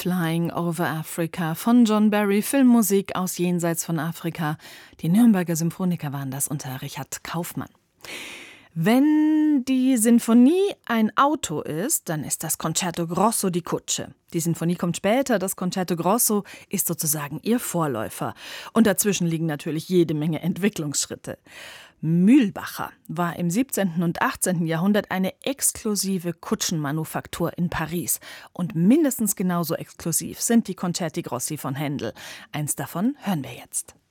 Flying over Africa von John Barry, Filmmusik aus Jenseits von Afrika. Die Nürnberger Symphoniker waren das unter Richard Kaufmann. Wenn die Sinfonie ein Auto ist, dann ist das Concerto Grosso die Kutsche. Die Sinfonie kommt später, das Concerto Grosso ist sozusagen ihr Vorläufer. Und dazwischen liegen natürlich jede Menge Entwicklungsschritte. Mühlbacher war im 17. und 18. Jahrhundert eine exklusive Kutschenmanufaktur in Paris. Und mindestens genauso exklusiv sind die Concerti Grossi von Händel. Eins davon hören wir jetzt.